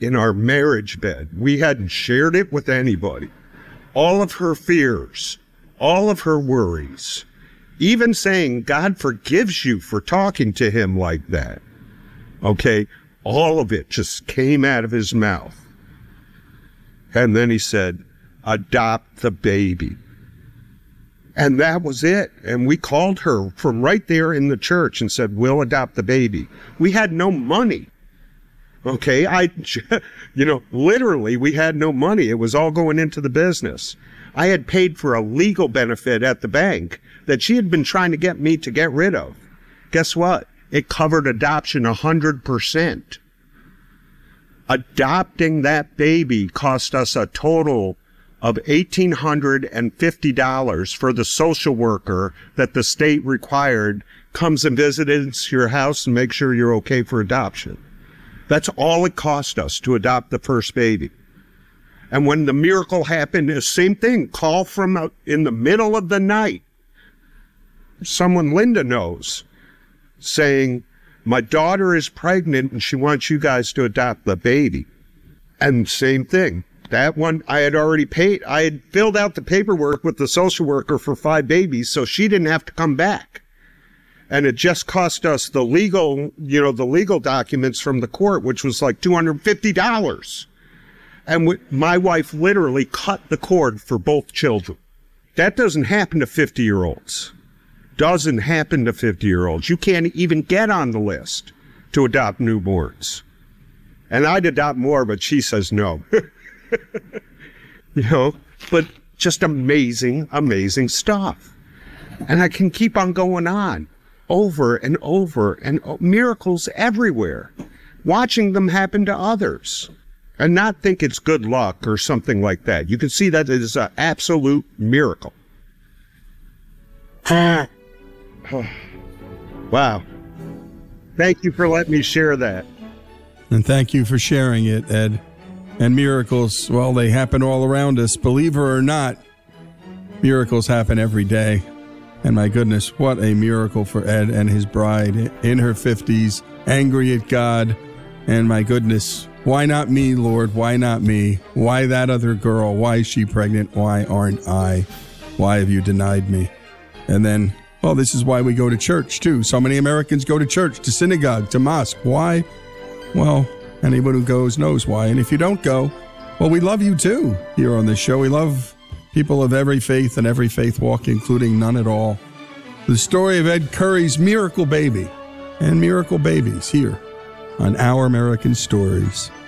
in our marriage bed. We hadn't shared it with anybody. All of her fears, all of her worries, even saying God forgives you for talking to him like that. Okay, all of it just came out of his mouth. And then he said, adopt the baby. And that was it. And we called her from right there in the church and said, we'll adopt the baby. We had no money. Okay, literally we had no money. It was all going into the business. I had paid for a legal benefit at the bank that she had been trying to get me to get rid of. Guess what? It covered adoption 100%. Adopting that baby cost us a total of $1,850 for the social worker that the state required comes and visits your house and makes sure you're okay for adoption. That's all it cost us to adopt the first baby. And when the miracle happened, the same thing, call from in the middle of the night. Someone Linda knows saying, my daughter is pregnant and she wants you guys to adopt the baby. And same thing. That one, I had already paid. I had filled out the paperwork with the social worker for 5 babies, so she didn't have to come back. And it just cost us the legal documents from the court, which was like $250. And my wife literally cut the cord for both children. That doesn't happen to 50-year-olds. Doesn't happen to 50-year-olds. You can't even get on the list to adopt newborns. And I'd adopt more, but she says no. But just amazing, amazing stuff. And I can keep on going on over and over, and miracles everywhere, watching them happen to others and not think it's good luck or something like that. You can see that it is an absolute miracle. Wow. Thank you for letting me share that. And thank you for sharing it, Ed. And miracles, well, they happen all around us. Believe it or not, miracles happen every day. And my goodness, what a miracle for Ed and his bride in her 50s, angry at God. And my goodness, why not me, Lord? Why not me? Why that other girl? Why is she pregnant? Why aren't I? Why have you denied me? And then, well, this is why we go to church, too. So many Americans go to church, to synagogue, to mosque. Why? Well, anyone who goes knows why. And if you don't go, well, we love you, too, here on this show. We love people of every faith and every faith walk, including none at all. The story of Ed Curry's miracle baby and miracle babies here on Our American Stories.